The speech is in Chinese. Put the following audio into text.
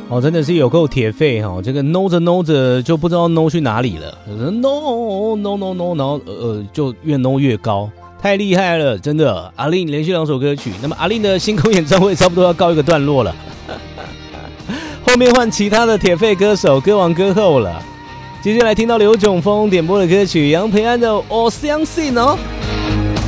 哦，真的是有够铁肺哈！这个 no 着 no 着就不知道 no 去哪里了 ，no no no no， 然后就越 no 越高，太厉害了，真的。阿令连续2首歌曲，那么阿令的星空演唱会差不多要告一个段落了，后面换其他的铁肺歌手，歌王歌后了。接下来听到刘炯峰点播的歌曲，杨培安的《我相信》哦。